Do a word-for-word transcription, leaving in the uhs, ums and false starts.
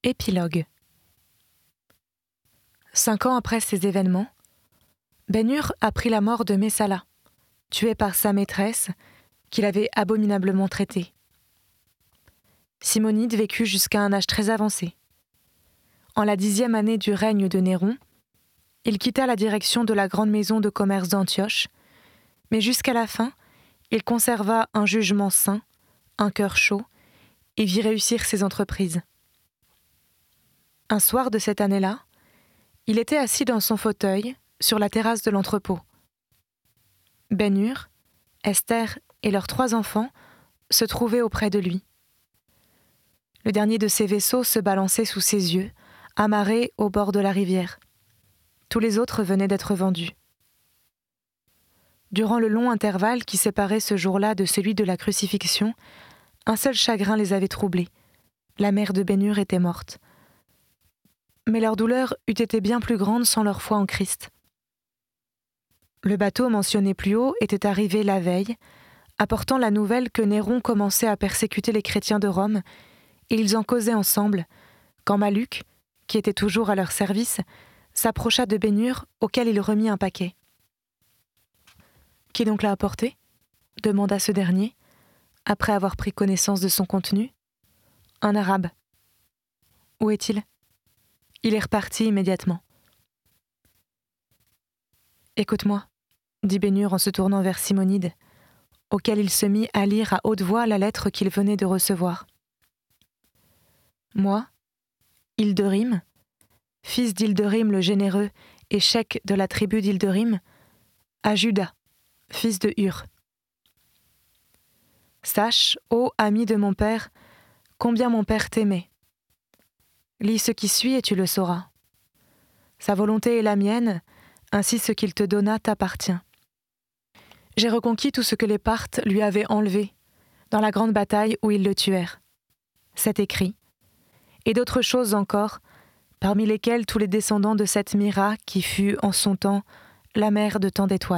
Épilogue. Cinq ans après ces événements, Ben-Hur apprit la mort de Messala, tué par sa maîtresse, qu'il avait abominablement traitée. Simonide vécut jusqu'à un âge très avancé. En la dixième année du règne de Néron, il quitta la direction de la grande maison de commerce d'Antioche, mais jusqu'à la fin, il conserva un jugement sain, un cœur chaud, et vit réussir ses entreprises. Un soir de cette année-là, il était assis dans son fauteuil, sur la terrasse de l'entrepôt. Ben-Hur, Esther et leurs trois enfants se trouvaient auprès de lui. Le dernier de ses vaisseaux se balançait sous ses yeux, amarré au bord de la rivière. Tous les autres venaient d'être vendus. Durant le long intervalle qui séparait ce jour-là de celui de la crucifixion, un seul chagrin les avait troublés. La mère de Ben-Hur était morte. Mais leur douleur eût été bien plus grande sans leur foi en Christ. Le bateau mentionné plus haut était arrivé la veille, apportant la nouvelle que Néron commençait à persécuter les chrétiens de Rome, et ils en causaient ensemble, quand Malluc, qui était toujours à leur service, s'approcha de Ben-Hur, auquel il remit un paquet. « Qui donc l'a apporté ?» demanda ce dernier, après avoir pris connaissance de son contenu. « Un arabe. »« Où est-il » ? Il est reparti immédiatement. « Écoute-moi, » dit Ben-Hur en se tournant vers Simonide, auquel il se mit à lire à haute voix la lettre qu'il venait de recevoir. « Moi, Hilderim, fils d'Hilderim le généreux et cheikh de la tribu d'Hilderim, à Juda, fils de Hur. Sache, ô ami de mon père, combien mon père t'aimait. Lis ce qui suit et tu le sauras. Sa volonté est la mienne, ainsi ce qu'il te donna t'appartient. J'ai reconquis tout ce que les Parthes lui avaient enlevé, dans la grande bataille où ils le tuèrent. C'est écrit. Et d'autres choses encore, parmi lesquelles tous les descendants de cette Mira qui fut, en son temps, la mère de tant d'étoiles.